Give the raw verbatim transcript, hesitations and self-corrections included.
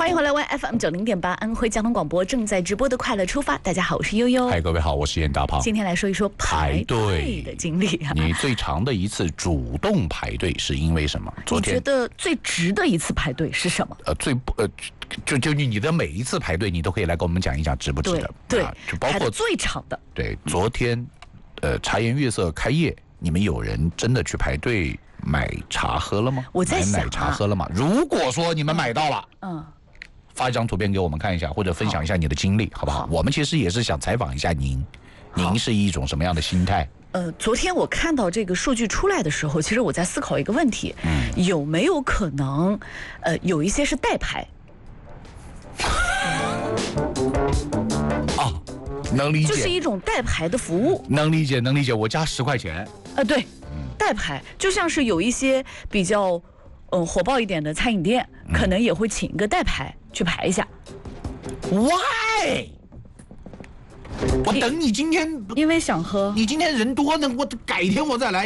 欢迎回来 Y F M 九零点八安徽交通广播正在直播的快乐出发。大家好，我是悠悠。 嗨，各位好，我是严大胖。 今天来说一说排队的经历啊。 你最长的一次主动排队是因为什么？昨天你觉得最值的一次排队是什么？ 呃，最不呃，就就你的每一次排队，你都可以来跟我们讲一讲值不值得？ 对， 啊、就包括最长的。 对，昨天呃茶颜悦色开业，你们有人真的去排队买茶喝了吗？ 我在想、啊、 买奶茶喝了吗？如果说你们买到了， 嗯。 发一张图片给我们看一下，或者分享一下你的经历，好不好？好，我们其实也是想采访一下您，您是一种什么样的心态？ 呃，昨天我看到这个数据出来的时候，其实我在思考一个问题，嗯，有没有可能，呃，有一些是代排？ 啊，能理解， 就是一种代排的服务， 能理解，能理解。我加十块钱， 呃，对，嗯、代排就像是有一些比较。嗯，火爆一点的餐饮店、嗯、可能也会请一个代排去排一下。 Why？ 我等你今天， 因为想喝。 你今天人多呢，我改天我再来。